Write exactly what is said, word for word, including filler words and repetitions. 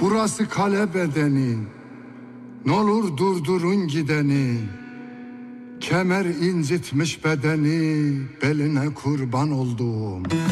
Burası kale bedeni, n'olur durdurun gideni. Kemer incitmiş bedeni, beline kurban olduğum.